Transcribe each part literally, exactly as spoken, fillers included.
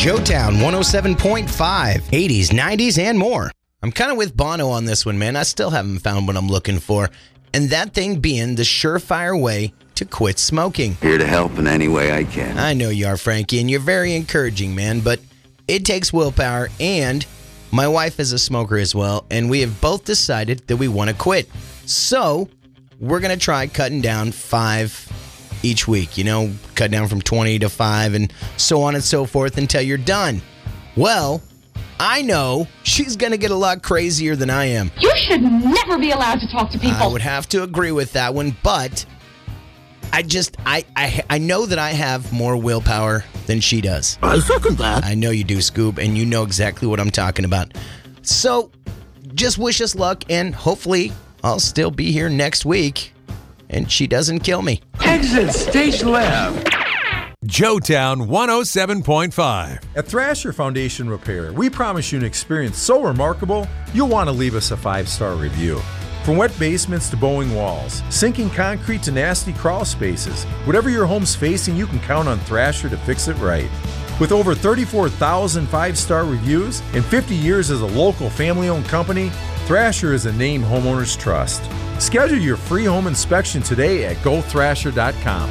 Joetown one oh seven point five, eighties, nineties, and more. I'm kind of with Bono on this one, man. I still haven't found what I'm looking for. And that thing being the surefire way to quit smoking. Here to help in any way I can. I know you are, Frankie, and you're very encouraging, man, but it takes willpower, and my wife is a smoker as well, and we have both decided that we want to quit. So we're going to try cutting down five each week, you know, cut down from twenty to five and so on and so forth until you're done. Well, I know she's going to get a lot crazier than I am. You should never be allowed to talk to people. I would have to agree with that one, but I just, I, I, I know that I have more willpower than she does. I second that. I know you do, Scoob, and you know exactly what I'm talking about. So just wish us luck, and hopefully I'll still be here next week and she doesn't kill me. Exit stage left. Joetown one oh seven point five. At Thrasher Foundation Repair, we promise you an experience so remarkable, you'll want to leave us a five-star review. From wet basements to bowing walls, sinking concrete to nasty crawl spaces, whatever your home's facing, you can count on Thrasher to fix it right. With over thirty-four thousand five-star reviews and fifty years as a local family-owned company, Thrasher is a name homeowners trust. Schedule your free home inspection today at go thrasher dot com.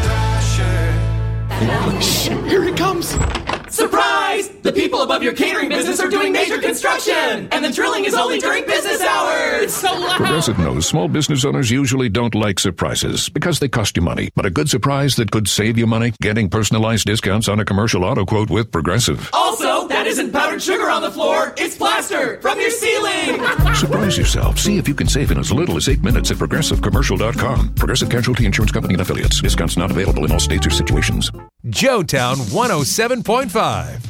Shh, here it comes. Surprise! The people above your catering business are doing major construction, and the drilling is only during business hours. It's so loud. Progressive knows small business owners usually don't like surprises because they cost you money. But a good surprise that could save you money, getting personalized discounts on a commercial auto quote with Progressive. Also, that isn't powdered sugar on the floor. It's plaster from your ceiling. Surprise yourself. See if you can save in as little as eight minutes at progressive commercial dot com. Progressive Casualty Insurance Company and Affiliates. Discounts not available in all states or situations. Joetown one oh seven point five.